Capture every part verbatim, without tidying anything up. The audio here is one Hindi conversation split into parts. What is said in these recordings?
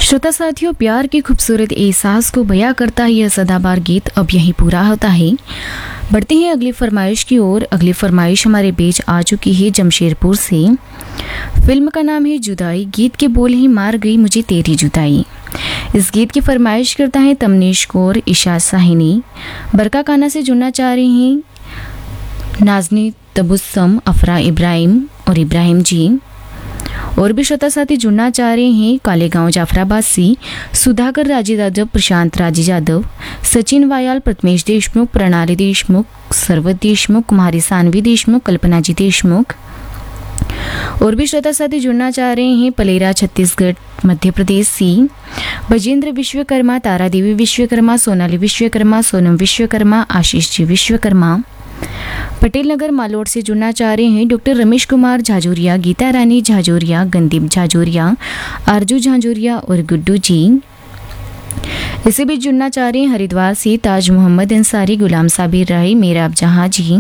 श्रोता साथियों, प्यार के खूबसूरत एहसास को बयां करता है यह सदाबहार गीत अब यहीं पूरा होता है। बढ़ते हैं अगली फरमाइश की ओर। अगली फरमाइश हमारे बीच आ चुकी है जमशेदपुर से। फिल्म का नाम है जुदाई, गीत के बोल ही मार गई मुझे तेरी जुदाई। इस गीत की फरमाइश करता है तमनीश कौर, इशा साहिनी। बरका काना से जुड़ना चाह रहे हैं नाजनी तबुस्सम, अफरा इब्राहिम और इब्राहिम जी। और भी श्रोता साथी जुड़ना चाह रहे हैं कालेगांव जाफराबाद से सुधाकर राजी यादव, प्रशांत राजी यादव, सचिन वायाल, प्रथमेश देशमुख, प्रणाली देशमुख, सरवत देशमुख, कुमारी सानवी देशमुख, कल्पना जी देशमुख। और भी श्रोता साथी जुड़ना चाह रहे हैं पलेरा छत्तीसगढ़ मध्य प्रदेश से बजेंद्र विश्वकर्मा, तारा देवी विश्वकर्मा, सोनाली विश्वकर्मा, सोनम विश्वकर्मा, आशीष जी विश्वकर्मा। पटेल नगर मालोड से जुड़ना चाह रहे हैं डॉक्टर रमेश कुमार झाजोरिया, गीता रानी झाजोरिया, गंदीप झाजोरिया, आरजू झाजोरिया और गुड्डू जी। इसे भी जुड़ना चाह रहे हैं हरिद्वार से ताज मोहम्मद अंसारी, गुलाम साबिर राय, मेराब जहां जी।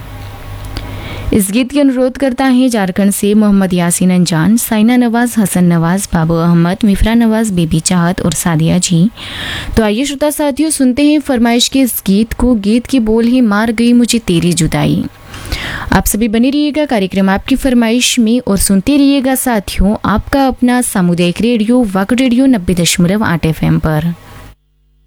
इस गीत की अनुरोध करता है झारखंड से मोहम्मद यासीन अंजान, साइना नवाज, हसन नवाज, बाबू अहमद, मिफ्रा नवाज, बेबी चाहत और सादिया जी। तो आइए श्रोता साथियों सुनते हैं फरमाइश के इस गीत को। गीत की बोल ही मार गई मुझे तेरी जुदाई। आप सभी बने रहिएगा कार्यक्रम आपकी फरमाइश में और सुनते रहिएगा साथियों आपका अपना सामुदायिक रेडियो वक्त रेडियो नब्बे दशमलव आठ एफ एम पर।